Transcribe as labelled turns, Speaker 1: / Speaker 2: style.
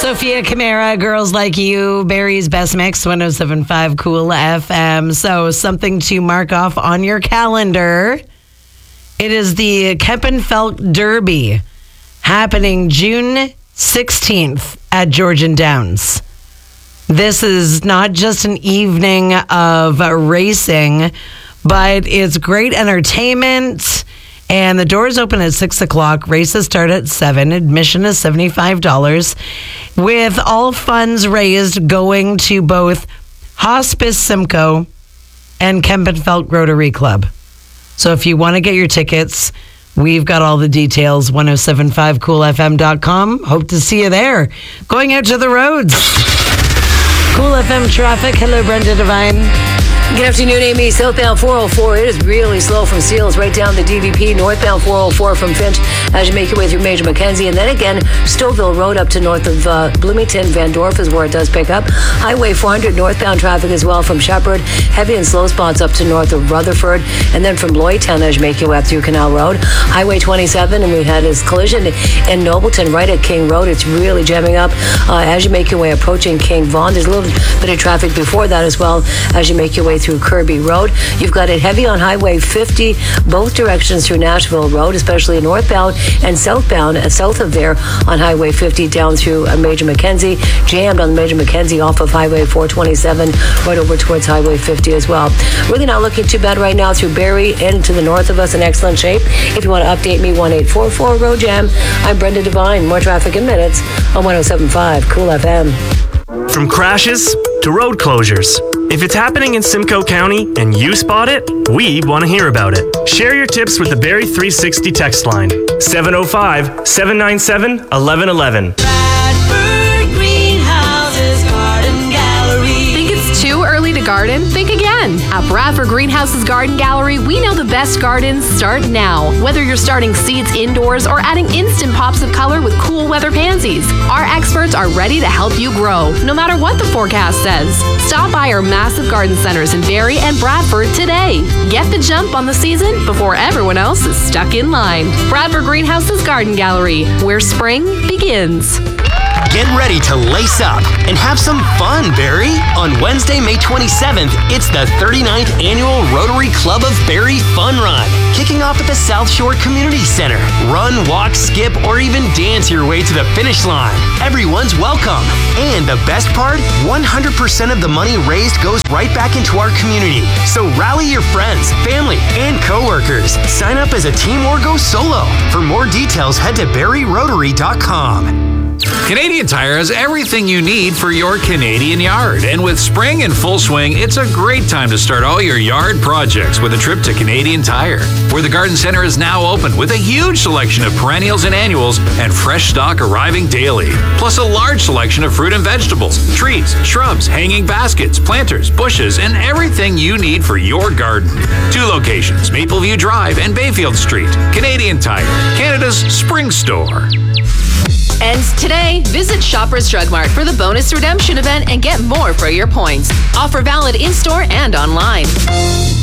Speaker 1: Sophia Camara, Girls Like You, Barry's Best Mix, 107.5 Cool FM. So something to mark off on your calendar. It is the Kempenfelt Derby happening June 16th at Georgian Downs. This is not just an evening of racing, but it's great entertainment. And the doors open at 6 o'clock. Races start at 7. Admission is $75. With all funds raised going to both Hospice Simcoe and Kempenfelt Rotary Club. So if you want to get your tickets, we've got all the details. 1075coolfm.com. Hope to see you there. Going out to the roads. Cool FM traffic. Hello, Brenda Devine.
Speaker 2: Good afternoon, Amy. Southbound 404, it is really slow from Seals right down the DVP. Northbound 404 from Finch as you make your way through Major Mackenzie. And then again, Stouffville Road up to north of Bloomington. Van Dorp is where it does pick up. Highway 400, northbound traffic as well from Shepherd. Heavy and slow spots up to north of Rutherford. And then from Lloydtown as you make your way up through Canal Road. Highway 27, and we had this collision in Nobleton right at King Road. It's really jamming up as you make your way approaching King Vaughan. There's a little bit of traffic before that as well as you make your way through Kirby Road. You've got it heavy on Highway 50, both directions through Nashville Road, especially northbound and southbound, south of there on Highway 50 down through Major Mackenzie. Jammed on Major Mackenzie off of Highway 427 right over towards Highway 50 as well. Really not looking too bad right now through Barrie and to the north of us in excellent shape. If you want to update me, 1844 Road Jam. I'm Brenda Devine. More traffic in minutes on 107.5 Cool FM.
Speaker 3: From crashes to road closures. If it's happening in Simcoe County and you spot it, we want to hear about it. Share your tips with the Barrie 360 text line, 705-797-1111.
Speaker 4: Bradford Greenhouses Garden Gallery.
Speaker 5: Think it's too early to garden? Think again. At Bradford Greenhouses Garden Gallery, we know the best gardens start now. Whether you're starting seeds indoors or adding instant pops of color with cool weather pansies, our experts are ready to help you grow, no matter what the forecast says. Stop by our massive garden centers in Barrie and Bradford today. Get the jump on the season before everyone else is stuck in line. Bradford Greenhouses Garden Gallery, where spring begins.
Speaker 6: Get ready to lace up and have some fun, Barrie. On Wednesday, May 27th, it's the 39th Annual Rotary Club of Barrie Fun Run. Kicking off at the South Shore Community Center. Run, walk, skip, or even dance your way to the finish line. Everyone's welcome. And the best part, 100% of the money raised goes right back into our community. So rally your friends, family, and coworkers. Sign up as a team or go solo. For more details, head to barrierotary.com.
Speaker 7: Canadian Tire has everything you need for your Canadian yard. And with spring in full swing, it's a great time to start all your yard projects with a trip to Canadian Tire, where the garden center is now open with a huge selection of perennials and annuals and fresh stock arriving daily. Plus a large selection of fruit and vegetables, trees, shrubs, hanging baskets, planters, bushes, and everything you need for your garden. 2 locations, Mapleview Drive and Bayfield Street. Canadian Tire, Canada's spring store.
Speaker 5: Ends today. Visit Shoppers Drug Mart for the bonus redemption event and get more for your points. Offer valid in-store and online.